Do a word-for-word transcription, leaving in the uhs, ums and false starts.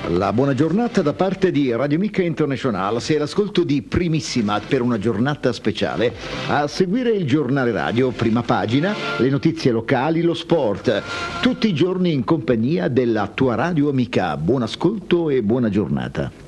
La buona giornata da parte di Radio Amica International. Sei all'ascolto di Primissima per una giornata speciale. A seguire il giornale radio, prima pagina, le notizie locali, lo sport. Tutti i giorni in compagnia della tua Radio Amica. Buon ascolto e buona giornata.